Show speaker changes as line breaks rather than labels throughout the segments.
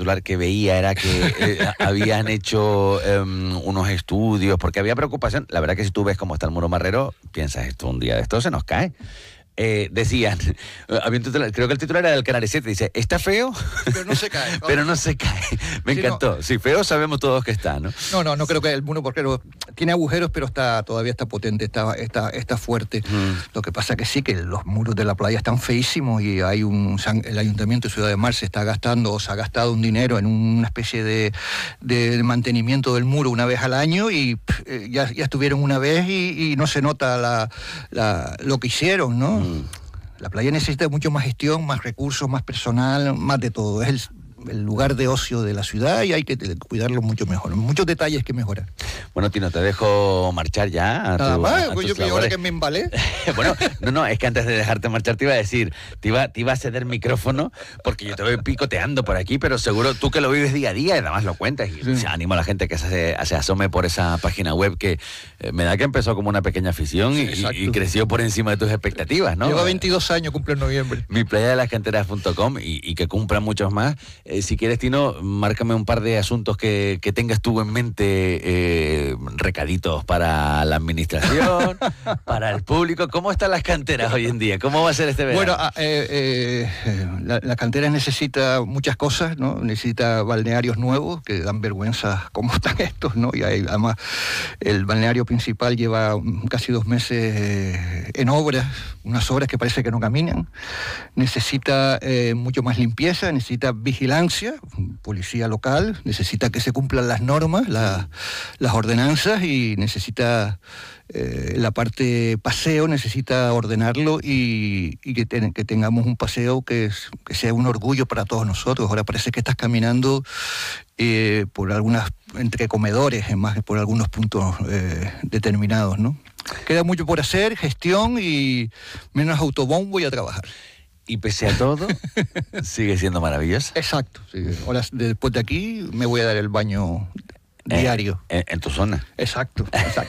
titular que veía era que habían hecho unos estudios, porque había preocupación. La verdad que si tú ves cómo está el muro marrero, piensas, esto un día de esto se nos cae. Decían, había un titular, creo que el titular era del Canal 7, dice, está feo,
pero no se cae.
pero no se cae. Me encantó. Sí, feo sabemos todos que está, ¿no?
No creo que el muro, porque tiene agujeros, pero todavía está potente, está fuerte. Lo que pasa que sí, que los muros de la playa están feísimos y el Ayuntamiento de Ciudad de Mar se ha gastado un dinero en una especie de mantenimiento del muro una vez al año y ya estuvieron una vez y no se nota lo que hicieron, ¿no? La playa necesita mucho más gestión, más recursos, más personal, más de todo. Es el lugar de ocio de la ciudad y hay que cuidarlo mucho mejor. Muchos detalles que mejorar.
Bueno, Tino, te dejo marchar ya.
Nada más, yo ahora que me embalé.
Bueno, no, es que antes de dejarte marchar te iba a decir, te iba a ceder micrófono porque yo te voy picoteando por aquí, pero seguro tú que lo vives día a día y además lo cuentas y animo a la gente que se asome por esa página web que me da que empezó como una pequeña afición y creció por encima de tus expectativas, ¿no?
Lleva 22 años, cumple en noviembre.
miplayadelascanteras.com y que cumplan muchos más. Si quieres, Tino, márcame un par de asuntos que tengas tú en mente, recaditos para la administración, para el público. ¿Cómo están las canteras hoy en día? ¿Cómo va a ser este verano?
Bueno, la cantera necesita muchas cosas, ¿no? Necesita balnearios nuevos que dan vergüenza cómo están estos, ¿no? Y además el balneario principal lleva casi 2 meses en obras, unas obras que parece que no caminan. Necesita mucho más limpieza, necesita vigilancia, policía local, necesita que se cumplan las normas, las ordenanzas y necesita la parte paseo, necesita ordenarlo y que tengamos un paseo que sea un orgullo para todos nosotros. Ahora parece que estás caminando por entre comedores, más que por algunos puntos determinados, ¿no? Queda mucho por hacer, gestión y menos autobombo y a trabajar.
Y pese a todo, sigue siendo maravillosa.
Exacto. Sí. Ahora, después de aquí, me voy a dar el baño diario.
En tu zona.
Exacto.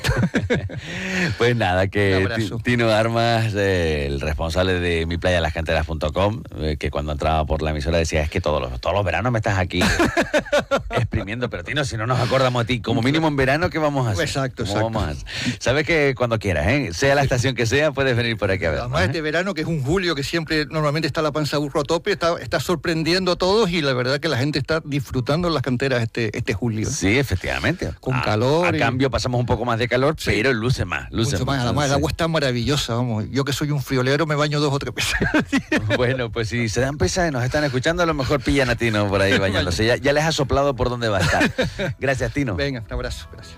Pues nada, que Tino Armas, el responsable de miplayadelascanteras.com, que cuando entraba por la emisora decía, es que todos los veranos me estás aquí exprimiendo, pero Tino, si no nos acordamos a ti, como mínimo en verano, ¿qué vamos a hacer?
Exacto.
Sabes que cuando quieras, sea la estación que sea, puedes venir por aquí a ver.
Además, este verano, que es un julio, que siempre normalmente está la panza burro a tope, está sorprendiendo a todos y la verdad que la gente está disfrutando las canteras este julio.
Sí, efectivamente.
Con calor.
A cambio pasamos un poco más de calor, sí, pero luce más.
Mucho más. Además, el agua está maravillosa, vamos. Yo que soy un friolero me baño 2 o 3 veces.
Bueno, pues si se dan prisa y nos están escuchando, a lo mejor pillan a Tino por ahí bañándose. Ya les ha soplado por dónde va a estar. Gracias, Tino.
Venga, un abrazo. Gracias.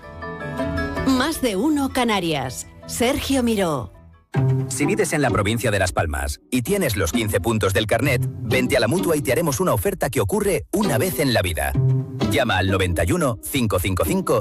Más de uno Canarias. Sergio Miró.
Si vives en la provincia de Las Palmas y tienes los 15 puntos del carnet, vente a la Mutua y te haremos una oferta que ocurre una vez en la vida. Llama al 91 555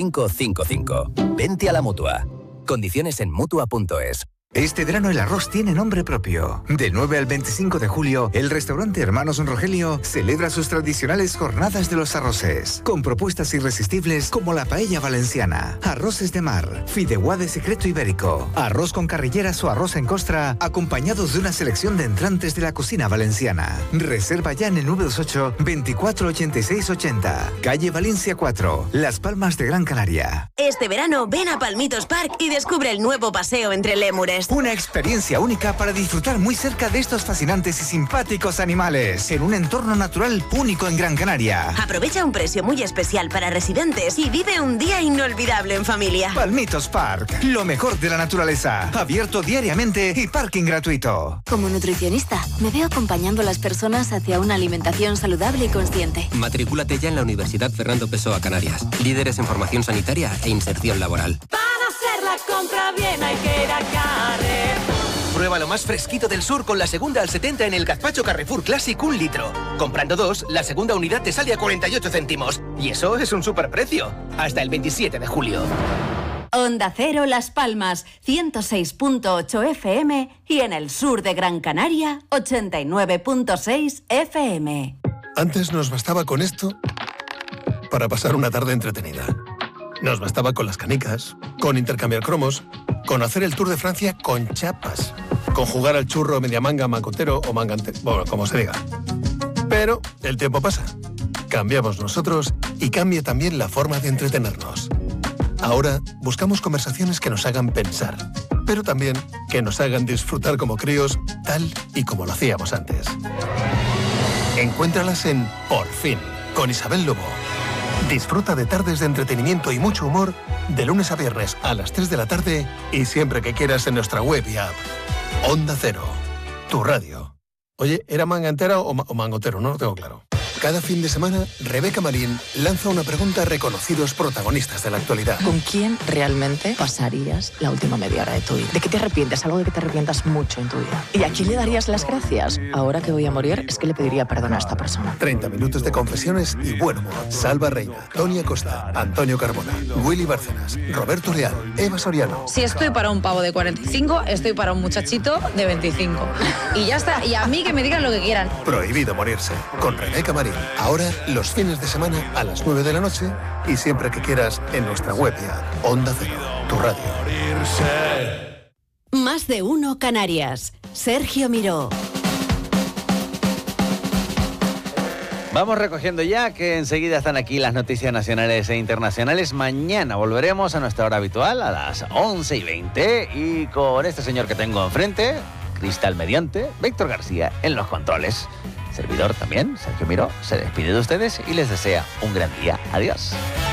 5555. Vente a la Mutua. Condiciones en Mutua.es.
Este verano el arroz tiene nombre propio. Del 9 al 25 de julio, el restaurante Hermanos Rogelio celebra sus tradicionales jornadas de los arroces, con propuestas irresistibles como la paella valenciana, arroces de mar, fideuá de secreto ibérico, arroz con carrilleras o arroz en costra, acompañados de una selección de entrantes de la cocina valenciana. Reserva ya en el 928 24 86 80, calle Valencia 4, Las Palmas de Gran Canaria.
Este verano ven a Palmitos Park y descubre el nuevo paseo entre lémures.
Una experiencia única para disfrutar muy cerca de estos fascinantes y simpáticos animales, en un entorno natural único en Gran Canaria.
Aprovecha un precio muy especial para residentes y vive un día inolvidable en familia.
Palmitos Park, lo mejor de la naturaleza, abierto diariamente y parking gratuito.
Como nutricionista, me veo acompañando a las personas hacia una alimentación saludable y consciente.
Matrículate ya en la Universidad Fernando Pessoa Canarias, líderes en formación sanitaria e inserción laboral.
Para hacer la compra bien hay que ir a Carrefour.
Prueba lo más fresquito del sur con la segunda al 70 en el gazpacho Carrefour Classic 1 litro. Comprando 2, la segunda unidad te sale a 48 céntimos. Y eso es un superprecio. Hasta el 27 de julio.
Onda Cero Las Palmas, 106.8 FM y en el sur de Gran Canaria, 89.6 FM.
Antes nos bastaba con esto para pasar una tarde entretenida. Nos bastaba con las canicas, con intercambiar cromos, con hacer el Tour de Francia con chapas, con jugar al churro media manga, mancotero o mangante, bueno, como se diga. Pero el tiempo pasa cambiamos nosotros y cambia también la forma de entretenernos. Ahora buscamos conversaciones que nos hagan pensar, pero también que nos hagan disfrutar como críos, tal y como lo hacíamos antes. Encuéntralas en Por Fin, con Isabel Lobo. Disfruta de tardes de entretenimiento y mucho humor de lunes a viernes a las 3 de la tarde y siempre que quieras en nuestra web y app. Onda Cero, tu radio. Oye, ¿era manga entera o mangotero? No lo tengo claro. Cada fin de semana, Rebeca Marín lanza una pregunta a reconocidos protagonistas de la actualidad.
¿Con quién realmente pasarías la última media hora de tu vida? ¿De qué te arrepientes? Algo de que te arrepientas mucho en tu vida. ¿Y a quién le darías las gracias? Ahora que voy a morir, es que le pediría perdón a esta persona.
30 minutos de confesiones y buen humor. Salva Reina, Tony Acosta, Antonio Carbona, Willy Bárcenas, Roberto Leal, Eva Soriano.
Si estoy para un pavo de 45, estoy para un muchachito de 25. Y ya está. Y a mí que me digan lo que quieran.
Prohibido morirse, con Rebeca Marín. Ahora, los fines de semana a las 9 de la noche y siempre que quieras en nuestra web y Onda Cero, tu radio.
Más de uno Canarias. Sergio Miró.
Vamos recogiendo ya, que enseguida están aquí las noticias nacionales e internacionales. Mañana volveremos a nuestra hora habitual a las 11:20 y con este señor que tengo enfrente, cristal mediante, Víctor García en los controles. Servidor también, Sergio Miró, se despide de ustedes y les desea un gran día. Adiós.